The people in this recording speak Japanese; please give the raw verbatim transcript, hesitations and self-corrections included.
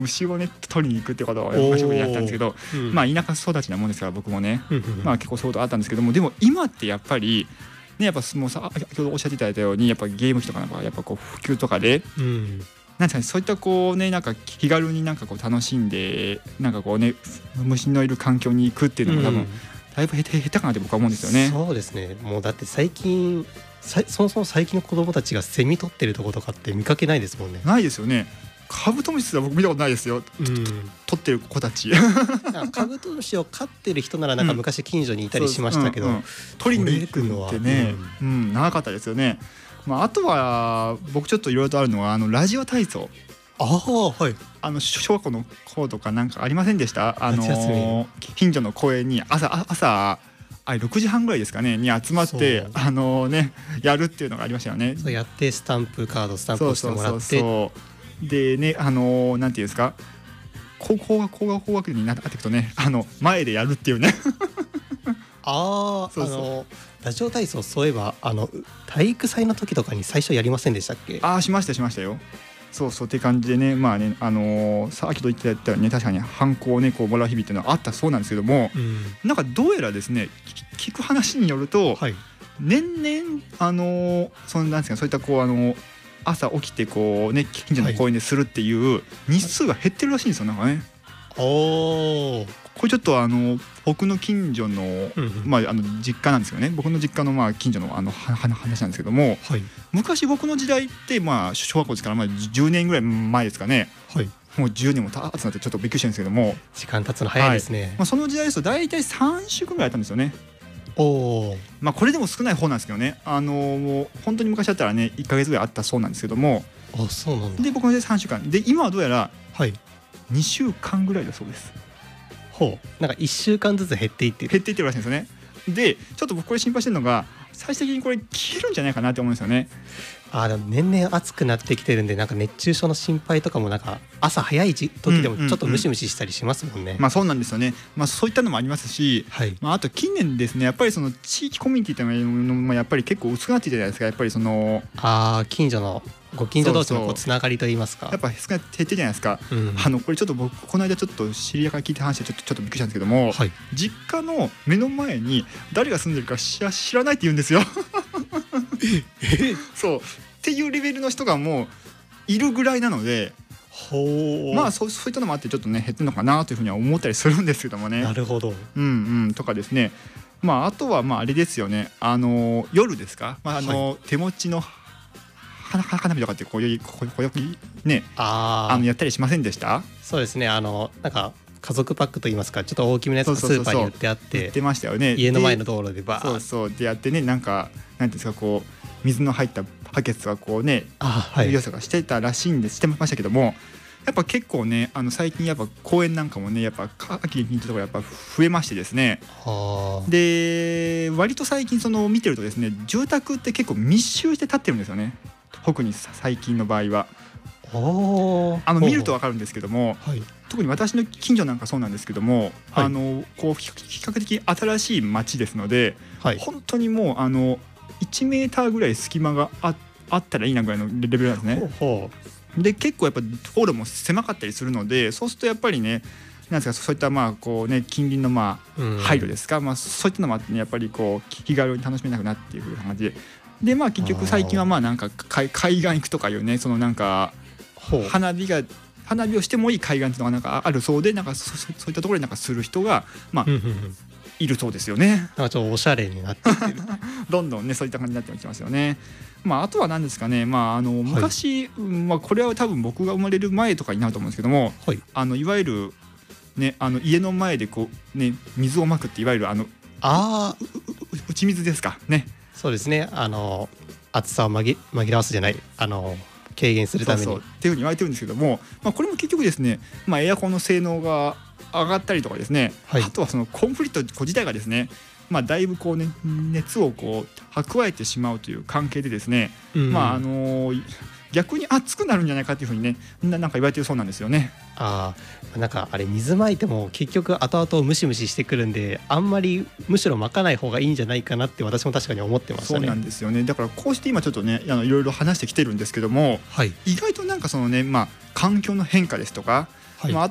虫をね取りに行くってことを昔僕やったんですけど、 うん、 まあ田舎育ちなもんですから僕もね、 うんうんうん、 まあ結構そういうことあったんですけども、でも今ってやっぱりね、やっぱもうさ先ほどおっしゃっていただいたようにやっぱゲーム機とかなんかやっぱこう普及とかで、 うん、 なんですかね、そういったこうねなんか気軽になんかこう楽しんでなんかこうね虫のいる環境に行くっていうのも多分、うん、だいぶ下手下手かなって僕は思うんですよね。 そうですね。もうだって最近そもそも最近の子供たちがセミ取ってるとことかって見かけないですもんね。 ないですよね。カブトムシは僕見たことないですよ、うん、取ってる子たちカブトムシを飼ってる人ならなんか昔近所にいたりしましたけど、うんうんうん、 取りに行くのってね、うんうん、長かったですよね。まあ、あとは僕ちょっといろいろとあるのはあのラジオ体操、 あ、はい、 あの小学校の頃とかなんかありませんでした？あの近所の公園に朝朝あれろくじはんぐらいですかねに集まってあのねやるっていうのがありましたよね。 そうやってスタンプカードスタンプをしてもらって、 そうそうそうでね、あのなんていうんですか、高校が高学高学年になっていくとね、あの前でやるっていうねああ、そうそう、あのラジオ体操、そういえばあの体育祭の時とかに最初やりませんでしたっけ？ ああ、しましたしましたよ。そうそうって感じでね、まあね、あのー、さっきと言ってたようにね、確かに反抗をねこうもらう日々っていうのはあったそうなんですけども、うん、なんかどうやらですね聞く話によると、はい、年々あのー、そのなんですか、そういったこうあのー朝起きてこうね近所の公園でするっていう日数が減ってるらしいんですよ、なんかね。 おー、 これちょっとあの僕の近所の、うんうん、まあ、あの実家なんですよね。僕の実家のまあ近所のあの話なんですけども、はい、昔僕の時代ってまあ小学校ですからまあじゅうねんぐらい前ですかね、はい、もうじゅうねんも経つなってちょっとびっくりしてるんですけども、 時間経つの早いですね、はい、 まあ、その時代ですと大体さんしゅうかんぐらいやったんですよね。 お、 まあ、これでも少ない方なんですけどね、あのもう本当に昔だったらねいっかげつぐらいあったそうなんですけども、 あ、そうなんだ。 で僕の時代さんしゅうかんで、今はどうやらにしゅうかんぐらいだそうです。 ほう、なんかいっしゅうかんずつ減っていってる減っていってるらしいんですよね。でちょっと僕これ心配してるのが最終的にこれ消えるんじゃないかなって思うんですよね。 あ、でも年々暑くなってきてるんで、なんか熱中症の心配とかもなんか朝早い時でもちょっとムシムシしたりしますもんね、うんうんうん、 まあそうなんですよね、まあ、そういったのもありますし、はい、まあ、あと近年ですねやっぱりその地域コミュニティというのもやっぱり結構薄くなっているじゃないですか。やっぱりそのあ近所のご近所同士のこうつながりといいますか、 やっぱ少なく減ってるじゃないですか、うん、あのこれちょっと僕この間ちょっと知り合いから聞いた話でちょっとちょっとびっくりしたんですけども、はい、実家の目の前に誰が住んでるか知ら、知らないって言うんですよええそうっていうレベルの人がもういるぐらいなので、 ほまあ そ, そういったのもあってちょっとね減ってるのかなというふうには思ったりするんですけどもね。 なるほど、 うんうん、とかですね。まああとはまああれですよね、あの夜ですか、まああの、はい、手持ちの花火とかってこういうこういうね、ああのやったりしませんでした？ そうですね、あのなんか家族パックといいますか、ちょっと大きめのやつがスーパーに売ってあって売ってましたよね。 家の前の道路でバーッそうそうでやってね、なんかなんていうんですか、こう水の入ったバケツがこうね、はい、良さがしてたらしいんでしてましたけども、やっぱ結構ねあの最近やっぱ公園なんかもねやっぱ秋に近所とかやっぱ増えましてですね。はで割と最近その見てるとですね、住宅って結構密集して建ってるんですよね、特に最近の場合は。あの見ると分かるんですけども、はい、特に私の近所なんかそうなんですけども、はい、あのこう比較的新しい町ですので、はい、本当にもうあのいちメーターぐらい隙間が あ, あったらいいなぐらいのレベルなんですね。ほうほうで結構やっぱ道路も狭かったりするので、そうするとやっぱりね、なんですか、そういったまあこうね近隣のまあ配慮ですか、まあ、そういったのもあってね、やっぱりこう気軽に楽しめなくなっていう感じで、でまあ結局最近はまあなんか海岸行くとかいうね、そのなんか花火が花火をしてもいい海岸っていうのがなんかあるそうで、なんか そ, そういったところでなんかする人がまあいるそうですよね。 なんかちょっとおしゃれになっていってるどんどんねそういった感じになってきますよね。まあ、あとは何ですかね、まあ、あの昔、はい、まあ、これは多分僕が生まれる前とかになると思うんですけども、はい、あのいわゆる、ね、あの家の前でこう、ね、水をまくって、いわゆるあのあ打ち水ですかね。 そうですね、あの暑さを紛らわすじゃない、あの軽減するためにそうそうっていうふうに言われてるんですけども、まあ、これも結局ですね、まあ、エアコンの性能が上がったりとかですね、はい、あとはそのコンフリクト自体がですね、まあ、だいぶこう、ね、熱をこう蓄えてしまうという関係でですね、うん、まああのー、逆に熱くなるんじゃないかというふうにね、な, なんか言われてるそうなんですよね。 ああ、なんかあれ水まいても結局後々ムシムシしてくるんで、あんまりむしろまかない方がいいんじゃないかなって私も確かに思ってましたね。 そうなんですよね。だからこうして今ちょっとね、あのいろいろ話してきてるんですけども、はい、意外となんかそのね、まあ、環境の変化ですとか、 はい、まあ